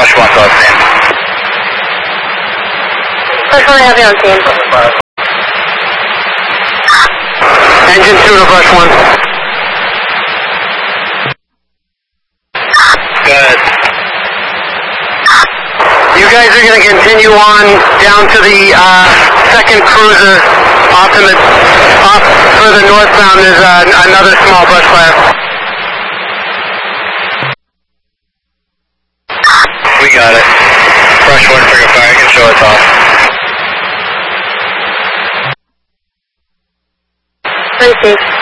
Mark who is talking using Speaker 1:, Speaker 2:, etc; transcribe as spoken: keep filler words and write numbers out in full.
Speaker 1: brush walk off there.
Speaker 2: Brush one heavy on scene.
Speaker 1: Engine two to brush one. Good. You guys are going to continue on down to the uh, second cruiser off, in the, off further northbound. There's uh, another small brush fire. We got it. Brush one trigger fire. Can show us off.
Speaker 2: Thank you.